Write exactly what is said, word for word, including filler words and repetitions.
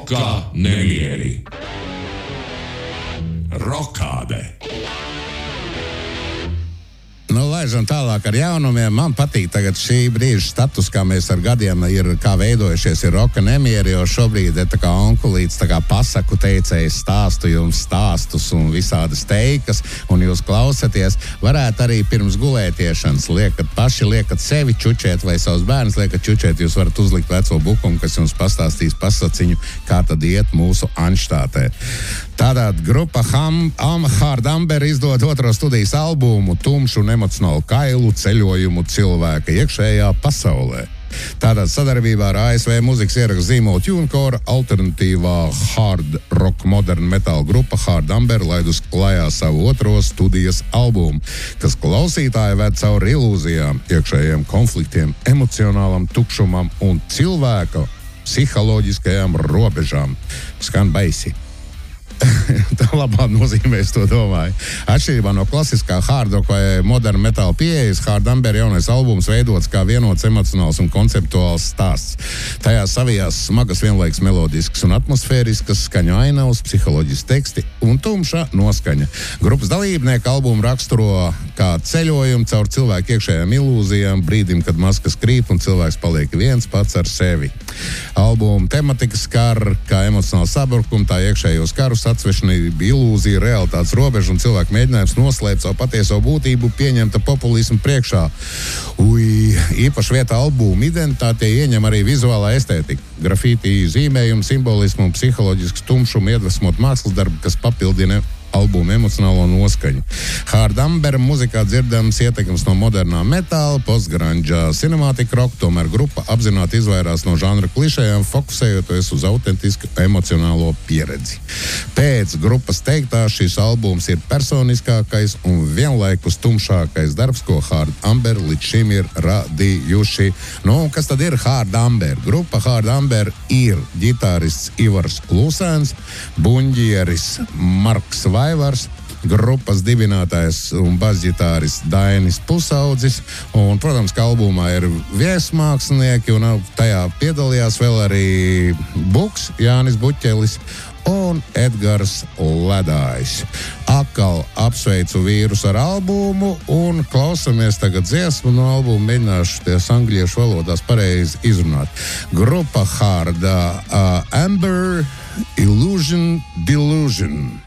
Rokka nemieri. Rokāde. Nu, laižam tālāk ar jaunumiem. Man patīk tagad šī brīža status, kā mēs ar gadiem ir, kā veidojušies ir roka nemieri, jo šobrīd ir tā kā onkulīts, tā kā pasaku teicējs stāstu jums stāstus un visādas teikas, un jūs klausaties. Varētu arī pirms gulētiešanas liekat paši, liekat sevi čučēt vai savus bērnus liekat čučēt. Jūs varat uzlikt veco bukumu, kas jums pastāstīs pasaciņu, kā tad iet mūsu anštātē. Tātad grupa Ham, Am, Hard Amber izdod otro studijas albumu Tumšu un emocionālu kailu ceļojumu cilvēka iekšējā pasaulē. Tātad sadarbībā ar A S V mūzikas ierakstu zīmolu TuneCore alternatīvā hard rock modern metal grupa Hard Amber laidus klajā savu otro studijas albumu, kas klausītāju ved cauri ilūzijām, iekšējiem konfliktiem, emocionālam tukšumam un cilvēka psiholoģiskajām robežām. Skan baisi. Tā labā nozīmē, es to domāju. Atšķirībā no klasiskā hard rock vai modern metal pieejas, Hard Amber jaunais albums veidots kā vienots emocionāls un konceptuāls stāsts. Tajā savijās smagas vienlaiks melodisks un atmosfēriskas skaņu ainavas, psiholoģiski teksti un tumša noskaņa. Grupas dalībnieki albumu raksturo kā ceļojumu caur cilvēku iekšējām ilūzijām, brīdim, kad maskas krīt un cilvēks paliek viens pats ar sevi. Albuma tematika skar kā emocionāli sabrukumu, tā iekšējos karus, atsvešinība, ilūzija, realitātes robeža un cilvēku mēģinājums noslēpt savu patieso būtību pieņemta populismu priekšā. Ui, īpaši vieta albuma identitātei ieņem arī vizuālā estētika. Grafītī, zīmējumu, simbolismu un psiholoģisku tumšumu iedvesmot mākslas darbu, kas papildina albumu emocionālo noskaņu. Hard Amber muzikā dzirdams ietekmes no modernā metāla, postgrunģa, cinemātika rock, tomēr grupa apzināti izvairās no žanra klišejām, fokusējoties uz autentisku emocionālo pieredzi. Pēc grupas teiktā šis albums ir personiskākais un vienlaikus tumšākais darbs, ko Hard Amber līdz šim ir radījuši. Nu, kas tad ir Hard Amber? Grupa Hard Amber ir ģitārists Ivars Lusēns, buņģieris Marks Vaivars, grupas dibinātājs un basģitārists Dainis Pusaudzis, un, protams, ka albumā ir viesmākslinieki, un tajā piedalījās vēl arī Buks, Jānis Buķelis un Edgars Ledājs. Atkal apsveicu vīrus ar albumu un klausamies tagad dziesmu no albuma, mēģināšu ties angliešu valodās pareizi izrunāt. Grupa Hard uh, Amber Illusion Delusion.